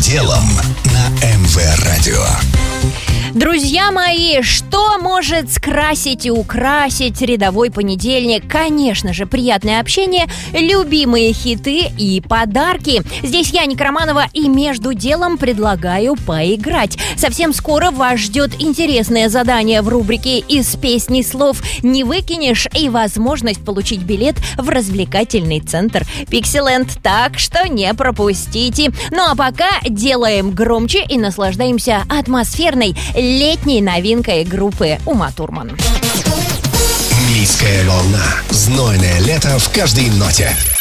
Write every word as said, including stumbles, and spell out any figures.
делом» на эм вэ Радио. Друзья мои, что может скрасить и украсить рядовой понедельник? Конечно же, приятное общение, любимые хиты и подарки. Здесь я, Ника Романова, и между делом предлагаю поиграть. Совсем скоро вас ждет интересное задание в рубрике «Из песни слов не выкинешь» и возможность получить билет в развлекательный центр Пикселенд. Так что не пропустите. Ну а пока делаем громче и наслаждаемся атмосферной летней новинкой группы Ума Турман. Мийская волна. Знойное лето в каждой ноте.